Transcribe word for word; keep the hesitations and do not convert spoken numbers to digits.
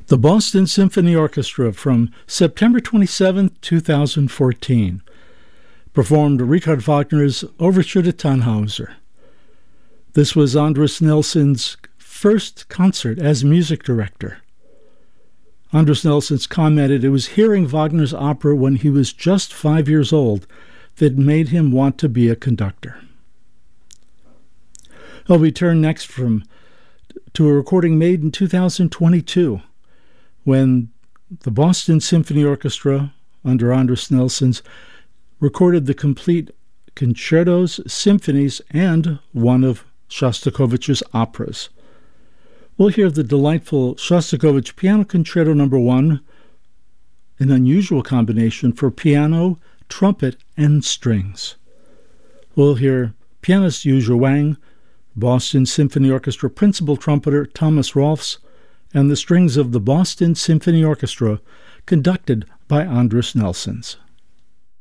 The Boston Symphony Orchestra from September twenty-seventh, two thousand fourteen, performed Richard Wagner's Overture to Tannhauser. This was Andris Nelson's first concert as music director. Andris Nelson commented it was hearing Wagner's opera when he was just five years old that made him want to be a conductor. Well, we turn next from to a recording made in two thousand twenty-two, when the Boston Symphony Orchestra, under Andris Nelson's, recorded the complete concertos, symphonies, and one of Shostakovich's operas. We'll hear the delightful Shostakovich Piano Concerto Number One, an unusual combination for piano, trumpet, and strings. We'll hear pianist Yu Zhiwang, Boston Symphony Orchestra principal trumpeter Thomas Rolfs, and the strings of the Boston Symphony Orchestra, conducted by Andris Nelsons.